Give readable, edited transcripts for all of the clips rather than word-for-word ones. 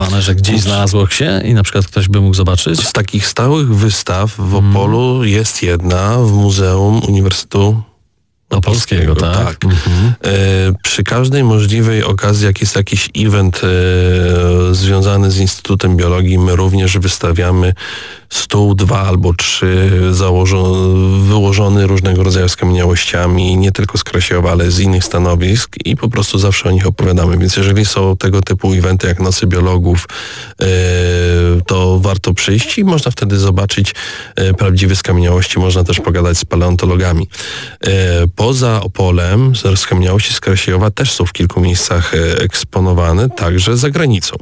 Że gdzieś znalazło się i na przykład ktoś by mógł zobaczyć? Z takich stałych wystaw w Opolu jest jedna w Muzeum Uniwersytetu Opolskiego, tak? Przy każdej możliwej okazji, jak jest jakiś event związany z Instytutem Biologii, my również wystawiamy stół, 2 albo 3 wyłożony różnego rodzaju skamieniałościami, nie tylko z Krasiowa, ale z innych stanowisk i po prostu zawsze o nich opowiadamy. Więc jeżeli są tego typu eventy jak Nocy Biologów, to warto przyjść i można wtedy zobaczyć prawdziwe skamieniałości. Można też pogadać z paleontologami. Poza Opolem skamieniałości z Krasiejowa też są w kilku miejscach eksponowane, także za granicą.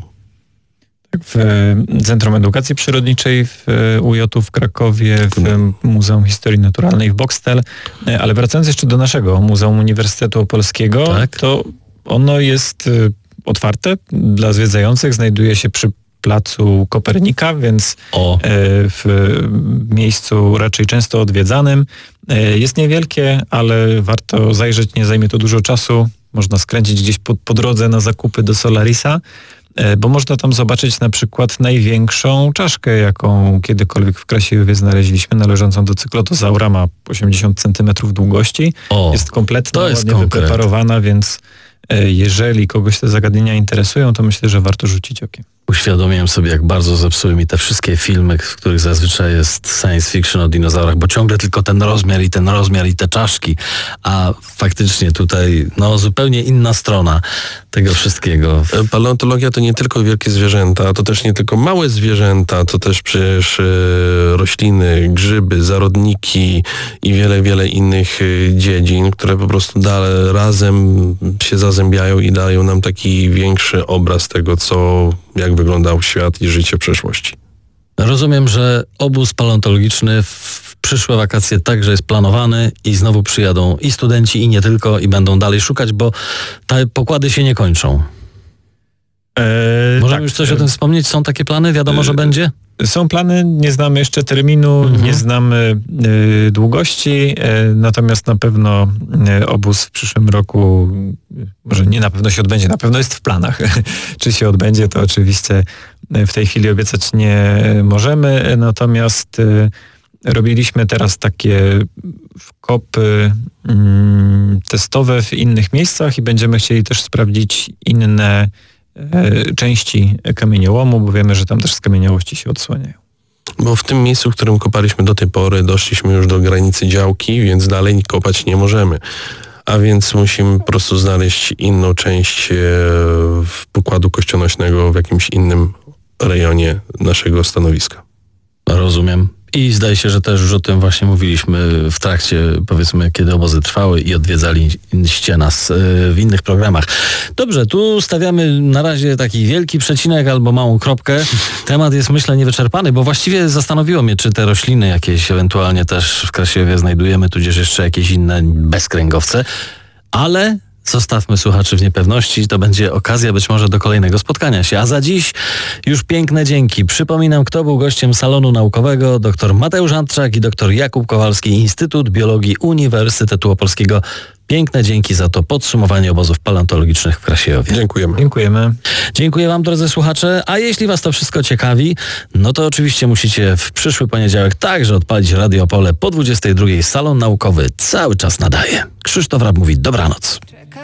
W Centrum Edukacji Przyrodniczej w UJ w Krakowie, w Muzeum Historii Naturalnej w Boxtel. Ale wracając jeszcze do naszego Muzeum Uniwersytetu Opolskiego, to ono jest otwarte dla zwiedzających, znajduje się przy Placu Kopernika, więc w miejscu raczej często odwiedzanym. Jest niewielkie, ale warto zajrzeć, nie zajmie to dużo czasu. Można skręcić gdzieś po drodze na zakupy do Solarisa, bo można tam zobaczyć na przykład największą czaszkę, jaką kiedykolwiek w Krasiejowie znaleźliśmy, należącą do cyklotozaura, ma 80 cm długości. Jest kompletna, ładnie wypreparowana, więc jeżeli kogoś te zagadnienia interesują, to myślę, że warto rzucić okiem. Uświadomiłem sobie, jak bardzo zepsuły mi te wszystkie filmy, w których zazwyczaj jest science fiction o dinozaurach, bo ciągle tylko ten rozmiar i te czaszki, a faktycznie tutaj zupełnie inna strona tego wszystkiego. Paleontologia to nie tylko wielkie zwierzęta, to też nie tylko małe zwierzęta, to też przecież rośliny, grzyby, zarodniki i wiele, wiele innych dziedzin, które po prostu razem się zazębiają i dają nam taki większy obraz tego, jak wyglądał świat i życie w przeszłości. Rozumiem, że obóz paleontologiczny w przyszłe wakacje także jest planowany i znowu przyjadą i studenci, i nie tylko, i będą dalej szukać, bo te pokłady się nie kończą. Możemy już coś o tym wspomnieć? Są takie plany? Wiadomo, że będzie? Są plany, nie znamy jeszcze terminu, nie znamy długości, natomiast na pewno obóz w przyszłym roku, może nie na pewno się odbędzie, na pewno jest w planach. Czy się odbędzie, to oczywiście w tej chwili obiecać nie możemy, natomiast robiliśmy teraz takie wkopy testowe w innych miejscach i będziemy chcieli też sprawdzić inne części kamieniołomu, bo wiemy, że tam też skamieniałości się odsłaniają. Bo w tym miejscu, w którym kopaliśmy do tej pory, doszliśmy już do granicy działki, więc dalej kopać nie możemy. A więc musimy po prostu znaleźć inną część pokładu kościonośnego w jakimś innym rejonie naszego stanowiska. Rozumiem. I zdaje się, że też już o tym właśnie mówiliśmy w trakcie, powiedzmy, kiedy obozy trwały i odwiedzaliście nas w innych programach. Dobrze, tu stawiamy na razie taki wielki przecinek albo małą kropkę. Temat jest, myślę, niewyczerpany, bo właściwie zastanowiło mnie, czy te rośliny jakieś ewentualnie też w Krasiowie znajdujemy, tudzież jeszcze jakieś inne bezkręgowce, ale zostawmy słuchaczy w niepewności, to będzie okazja być może do kolejnego spotkania się. A za dziś już piękne dzięki. Przypominam, kto był gościem salonu naukowego. Dr Mateusz Antczak i dr Jakub Kowalski, Instytut Biologii Uniwersytetu Opolskiego. Piękne dzięki za to podsumowanie obozów paleontologicznych w Krasiejowie. Dziękujemy. Dziękuję wam, drodzy słuchacze. A jeśli was to wszystko ciekawi, no to oczywiście musicie w przyszły poniedziałek także odpalić Radio Opole po 22:00. Salon naukowy cały czas nadaje. Krzysztof Rab mówi dobranoc.